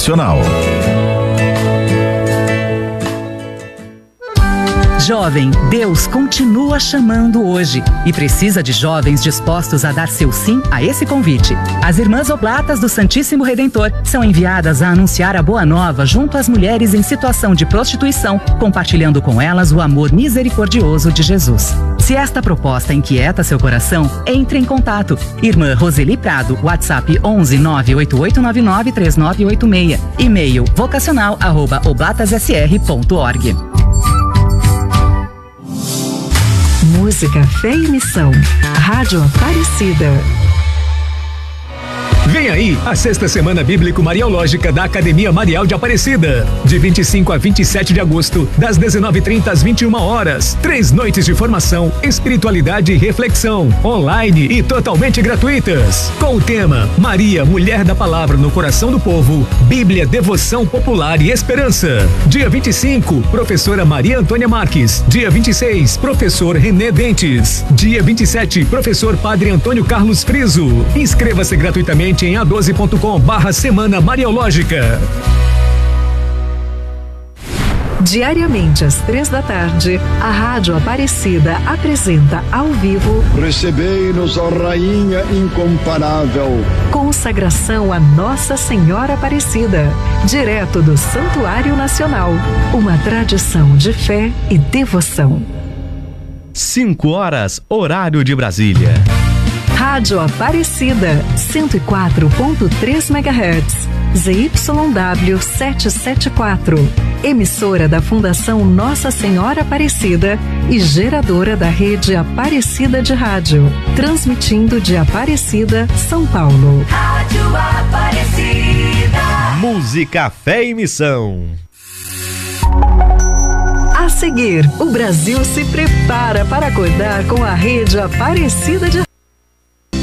Nacional. Jovem, Deus continua chamando hoje e precisa de jovens dispostos a dar seu sim a esse convite. As Irmãs Oblatas do Santíssimo Redentor são enviadas a anunciar a boa nova junto às mulheres em situação de prostituição, compartilhando com elas o amor misericordioso de Jesus. Se esta proposta inquieta seu coração, entre em contato. Irmã Roseli Prado, WhatsApp 11 98899 3986, e-mail vocacional@oblatasSR.org. Música, Fé e Missão. Rádio Aparecida. Vem aí a sexta semana bíblico-mariológica da Academia Marial de Aparecida. De 25 a 27 de agosto, das 19h30 às 21 horas. 3 noites de formação, espiritualidade e reflexão, online e totalmente gratuitas. Com o tema Maria, Mulher da Palavra no Coração do Povo, Bíblia, Devoção Popular e Esperança. Dia 25, professora Maria Antônia Marques. Dia 26, professor René Dentes. Dia 27, professor Padre Antônio Carlos Friso. Inscreva-se gratuitamente em a12.com/Semana Mariológica. Diariamente às 15h, a Rádio Aparecida apresenta ao vivo Recebei-nos, ó Rainha incomparável. Consagração a Nossa Senhora Aparecida, direto do Santuário Nacional. Uma tradição de fé e devoção. 5 horas, horário de Brasília. Rádio Aparecida, 104.3 MHz, ZYW 774, emissora da Fundação Nossa Senhora Aparecida e geradora da rede Aparecida de Rádio, transmitindo de Aparecida, São Paulo. Rádio Aparecida. Música, Fé e Missão. A seguir, o Brasil se prepara para acordar com a rede Aparecida de